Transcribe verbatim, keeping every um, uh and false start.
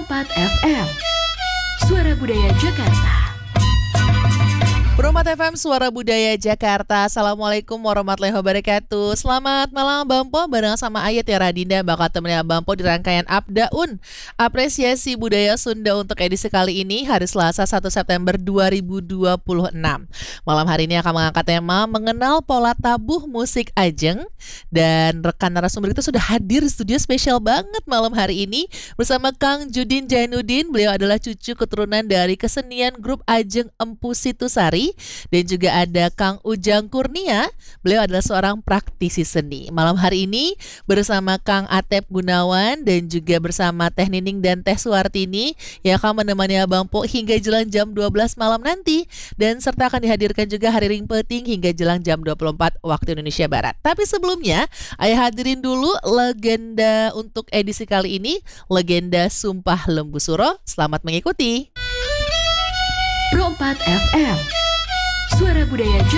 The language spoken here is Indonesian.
Pro empat F M, Suara Budaya Jakarta. Pro empat F M Suara Budaya Jakarta. Assalamualaikum warahmatullahi wabarakatuh. Selamat malam Bampo, bareng sama Ayat ya Radinda bakal temenin Bampo di rangkaian Abdaun, Apresiasi Budaya Sunda untuk edisi kali ini hari Selasa satu September dua ribu dua puluh enam. Malam hari ini akan mengangkat tema mengenal pola tabuh musik Ajeng, dan rekan narasumber itu sudah hadir di studio spesial banget malam hari ini bersama Kang Judin Jainuddin. Beliau adalah cucu keturunan dari kesenian grup Ajeng Empu Situsari. Dan juga ada Kang Ujang Kurnia, beliau adalah seorang praktisi seni. Malam hari ini bersama Kang Atep Gunawan dan juga bersama Teh Nining dan Teh Suartini yang akan menemani Abang Po hingga jelang jam dua belas malam nanti. Dan serta akan dihadirkan juga Hari Ring Peting hingga jelang jam dua puluh empat waktu Indonesia Barat. Tapi sebelumnya, ayah hadirin dulu legenda untuk edisi kali ini, legenda Sumpah Lembu Suro. Selamat mengikuti. Pro empat F M, Suara Budaya Jakarta.